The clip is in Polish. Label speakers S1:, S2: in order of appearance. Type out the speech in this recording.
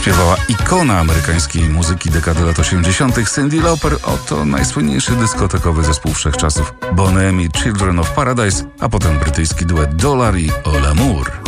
S1: śpiewała ikona amerykańskiej muzyki dekady lat 80. Cyndi Lauper. Oto najsłynniejszy dyskotekowy zespół wszechczasów Bon M i Children of Paradise, a potem brytyjski duet Dollar i All Amour.